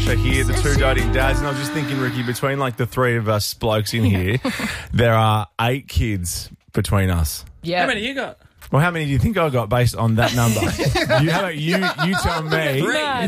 Here, the two doting dads, and I was just thinking, Ricky, between like the three of us blokes in here, there are 8 kids between us. Yeah. How many you got? Well, how many do you think I got based on that number? you tell me.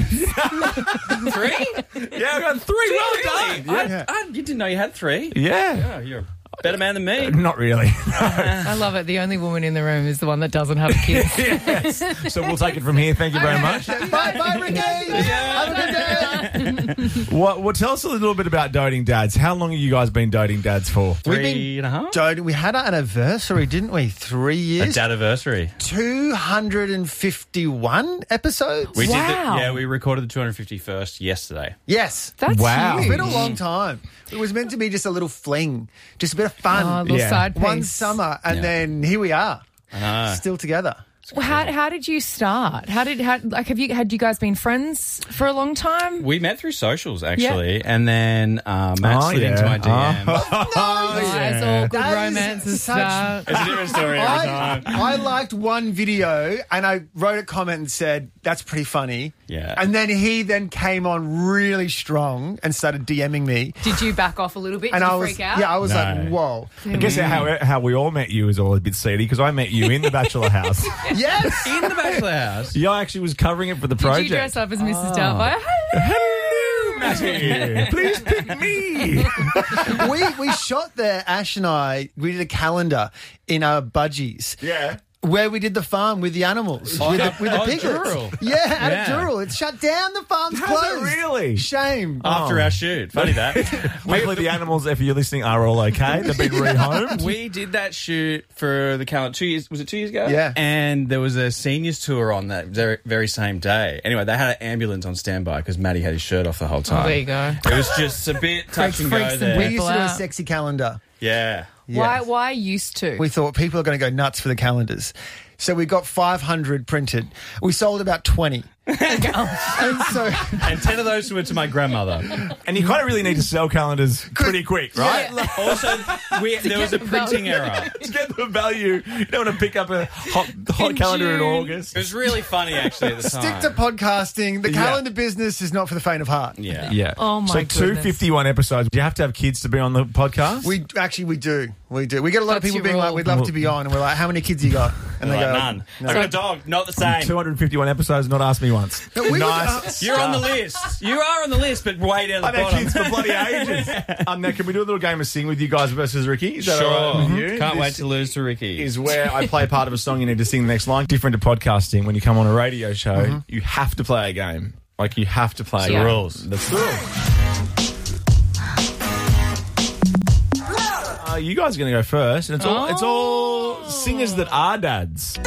3? Yeah, I got 3. Really? Well done. I didn't know you had 3. Yeah. Oh, you're a better man than me. Not really. I love it. The only woman in the room is the one that doesn't have kids. Yes. So we'll take it from here. Thank you very much. Bye, Ricky. Have a good day. Well, tell us a little bit about doting dads. How long have you guys been doting dads for? 3.5? We had an anniversary, didn't we? 3 A years. dadiversary. 251 episodes. We Wow. did we recorded the 251st yesterday. Yes. That's Wow. It's huge. been a long time. It was meant to be just a little fling, just a bit of fun. Oh, a little Yeah. side piece. One summer, and then here we are, still together. Well, how did you start? Had you guys been friends for a long time? We met through socials, actually, and then Matt slid into my DM. Guys, all good That is romances such- start. It's a different story every time. I liked one video and I wrote a comment and said, that's pretty funny. Yeah. And then he came on really strong and started DMing me. Did you back off a little bit? And Did I you was, freak out? yeah, I was No. like, whoa. I guess how we all met you is all a bit seedy because I met you in the Bachelor House. Yes. In the Bachelor House. Yeah, I actually was covering it for the Did project. you dress up as Mrs. Doubtfire? Hello, Matty. Please pick me. we shot there, Ash and I, we did a calendar in our budgies. Yeah. Where we did the farm with the animals, with the piglets. Dural. Yeah, at Yeah. Dural. It's shut down. The farm's Has closed. it really? Shame. After our shoot. Funny that. Hopefully the animals, if you're listening, are all okay. They've been rehomed. We did that shoot for the calendar 2 years. Was it 2 years ago? Yeah. And there was a seniors tour on that very same day. Anyway, they had an ambulance on standby because Matty had his shirt off the whole time. Oh, there you go. It was just a bit touch and go freaks and there. We people used to do a out. sexy calendar. Yeah. Yeah. Why used to? We thought people are going to go nuts for the calendars. So we got 500 printed. We sold about 20. And so And 10 of those were to my grandmother. And you kind of really need to sell calendars pretty quick, right? Also, there was a printing error. To get the value, you don't want to pick up a hot In calendar in June. August. It was really funny, actually, at the stick time. to podcasting. The Yeah. calendar business is not for the faint of heart. Yeah. Yeah. Oh, my So goodness. 251 episodes. Do you have to have kids to be on the podcast? We do. We do. We get a lot of That's people your being like, rule. we'd love to be on. And we're like, how many kids you got? And Like, they go, none. no. I got a dog. Not the same. 251 episodes, not asked me once. No, we Nice. You're on the list. You are on the list, but way down the I've had bottom. kids for bloody ages. Now, can we do a little game of sing with you guys versus Ricky? Is that Sure. all right with you? Can't This wait to lose to Ricky. is where I play part of a song. You need to sing the next line. Different to podcasting. When you come on a radio show, you have to play a game. Like, you have to play a Yeah. game. rules. That's the rules. You guys are going to go first. And it's all singers that are dads.